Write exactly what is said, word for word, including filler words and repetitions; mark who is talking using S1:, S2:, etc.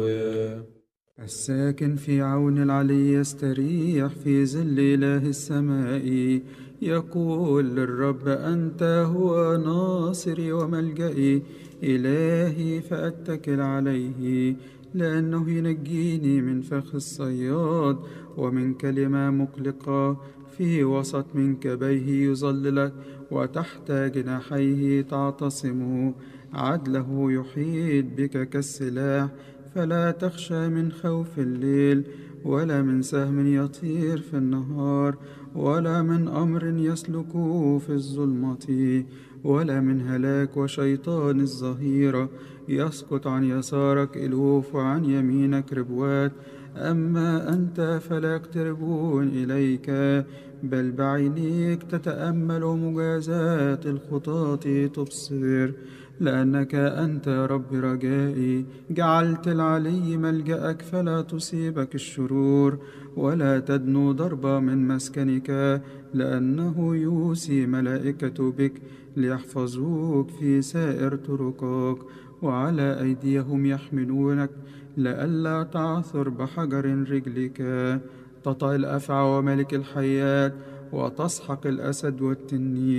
S1: الساكن في عون العلي يستريح في ظل إله السماء. يقول للرب أنت هو ناصري وملجئي، إلهي فأتكل عليه، لأنه ينجيني من فخ الصياد ومن كلمة مقلقة. في وسط منكبيه يظللك، وتحت جناحيه تعتصم. عدله يحيط بك كالسلاح، فلا تخشى من خوف الليل، ولا من سهم يطير في النهار، ولا من أمر يسلك في الظلمة، ولا من هلاك وشيطان الظهيرة. يسقط عن يسارك ألوف وعن يمينك ربوات، أما أنت فلا يقتربون إليك. بل بعينيك تتأمل مجازات الخطاة تبصر، لأنك أنت يا رب رجائي. جعلت العلي ملجأك فلا تصيبك الشرور، ولا تدنو ضربة من مسكنك، لأنه يوصي ملائكة بك ليحفظوك في سائر طرقك، وعلى أيديهم يحملونك لئلا تعثر بحجر رجلك. تطأ الأفعى وملك الحيات، وتسحق الأسد والتنين.